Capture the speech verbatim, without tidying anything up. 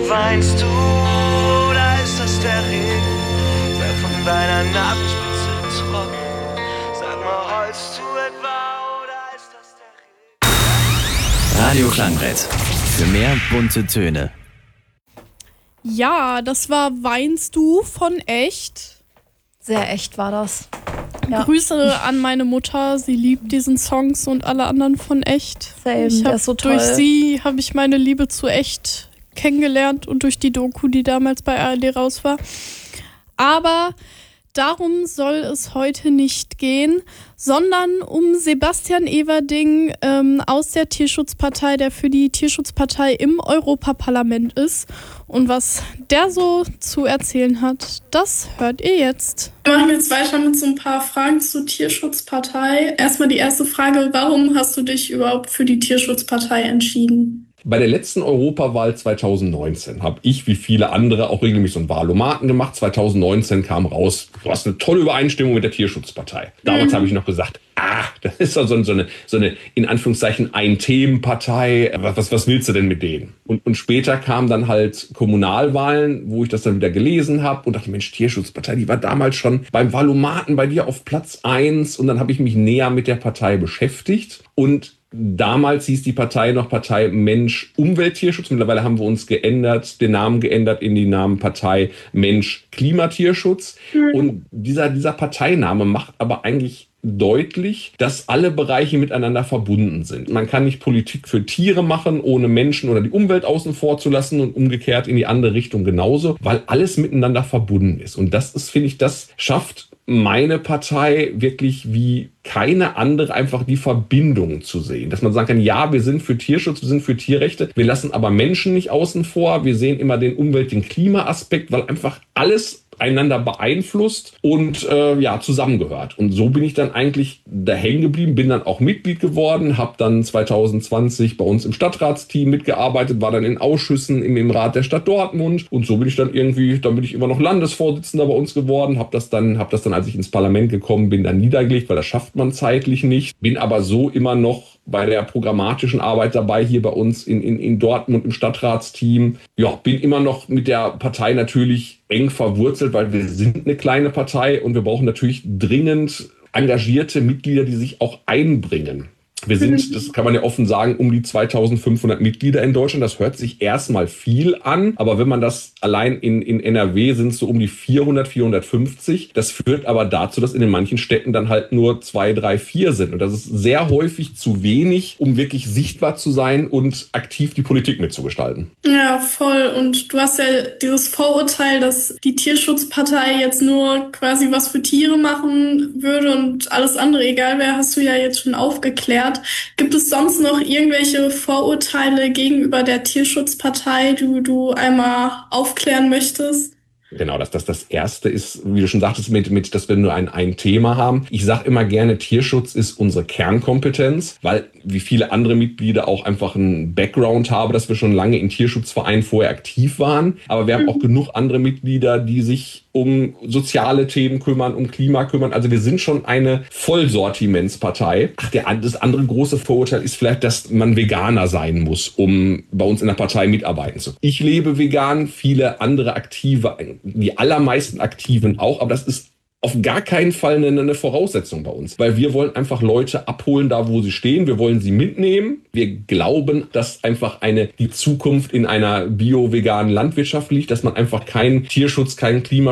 Weinst du oder ist das der Regen, der von deiner Nasenspitze tropft? Sag mal, heulst du etwa oder ist das der Regen? Radio Klangbrett. Für mehr bunte Töne. Ja, das war Weinst du von Echt. Sehr echt war das. Ja. Grüße an meine Mutter, sie liebt diesen Songs und alle anderen von Echt. Same, ich der hab, ist so toll. Durch sie habe ich meine Liebe zu Echt kennengelernt und durch die Doku, die damals bei A R D raus war. Aber darum soll es heute nicht gehen, sondern um Sebastian Everding ähm, aus der Tierschutzpartei, der für die Tierschutzpartei im Europaparlament ist. Und was der so zu erzählen hat, das hört ihr jetzt. Wir machen jetzt weiter mit so ein paar Fragen zur Tierschutzpartei. Erstmal die erste Frage, warum hast du dich überhaupt für die Tierschutzpartei entschieden? Bei der letzten Europawahl zweitausendneunzehn habe ich, wie viele andere, auch regelmäßig so einen Wahlomaten gemacht. zweitausendneunzehn kam raus, du hast eine tolle Übereinstimmung mit der Tierschutzpartei. Damals mhm. habe ich noch gesagt, ah, das ist so eine, so eine, so eine in Anführungszeichen Ein-Themen-Partei. Was, was, was willst du denn mit denen? Und, und später kamen dann halt Kommunalwahlen, wo ich das dann wieder gelesen habe und dachte, Mensch, Tierschutzpartei, die war damals schon beim Wahlomaten bei dir auf Platz eins. Und dann habe ich mich näher mit der Partei beschäftigt und damals hieß die Partei noch Partei Mensch Umwelt Tierschutz. Mittlerweile haben wir uns geändert, den Namen geändert in den Namen Partei Mensch Klimatierschutz. Mhm. Und dieser, dieser Parteiname macht aber eigentlich deutlich, dass alle Bereiche miteinander verbunden sind. Man kann nicht Politik für Tiere machen, ohne Menschen oder die Umwelt außen vor zu lassen und umgekehrt in die andere Richtung genauso, weil alles miteinander verbunden ist. Und das ist, finde ich, das schafft meine Partei wirklich wie keine andere einfach die Verbindung zu sehen. Dass man sagen kann, ja, wir sind für Tierschutz, wir sind für Tierrechte, wir lassen aber Menschen nicht außen vor. Wir sehen immer den Umwelt-, den Klimaaspekt, weil einfach alles einander beeinflusst und äh, ja zusammengehört. Und so bin ich dann eigentlich da hängen geblieben, bin dann auch Mitglied geworden, habe dann zwanzig zwanzig bei uns im Stadtratsteam mitgearbeitet, war dann in Ausschüssen im, im Rat der Stadt Dortmund und so bin ich dann irgendwie, dann bin ich immer noch Landesvorsitzender bei uns geworden, habe das dann, habe das dann, als ich ins Parlament gekommen bin, dann niedergelegt, weil das schafft man zeitlich nicht. Bin aber so immer noch bei der programmatischen Arbeit dabei hier bei uns in, in, in Dortmund im Stadtratsteam. Ja, bin immer noch mit der Partei natürlich eng verwurzelt, weil wir sind eine kleine Partei und wir brauchen natürlich dringend engagierte Mitglieder, die sich auch einbringen. Wir sind, das kann man ja offen sagen, um die zweitausendfünfhundert Mitglieder in Deutschland. Das hört sich erstmal viel an, aber wenn man das allein in, in N R W sind es so um die vierhundert, vierhundertfünfzig. Das führt aber dazu, dass in den manchen Städten dann halt nur zwei, drei, vier sind. Und das ist sehr häufig zu wenig, um wirklich sichtbar zu sein und aktiv die Politik mitzugestalten. Ja, voll. Und du hast ja dieses Vorurteil, dass die Tierschutzpartei jetzt nur quasi was für Tiere machen würde und alles andere egal wäre, hast du ja jetzt schon aufgeklärt. Gibt es sonst noch irgendwelche Vorurteile gegenüber der Tierschutzpartei, die du einmal aufklären möchtest? Genau, das, das, das erste ist, wie du schon sagtest, mit, mit, dass wir nur ein, ein Thema haben. Ich sage immer gerne, Tierschutz ist unsere Kernkompetenz, weil wie viele andere Mitglieder auch einfach einen Background haben, dass wir schon lange in Tierschutzvereinen vorher aktiv waren. Aber wir haben auch genug andere Mitglieder, die sich um soziale Themen kümmern, um Klima kümmern. Also wir sind schon eine Vollsortimentspartei. Ach, der, das andere große Vorurteil ist vielleicht, dass man Veganer sein muss, um bei uns in der Partei mitarbeiten zu können. Ich lebe vegan, viele andere Aktive, die allermeisten Aktiven auch, aber das ist auf gar keinen Fall eine, eine Voraussetzung bei uns, weil wir wollen einfach Leute abholen, da wo sie stehen. Wir wollen sie mitnehmen. Wir glauben, dass einfach eine die Zukunft in einer bio-veganen Landwirtschaft liegt, dass man einfach keinen Tierschutz, keinen Klimaschutz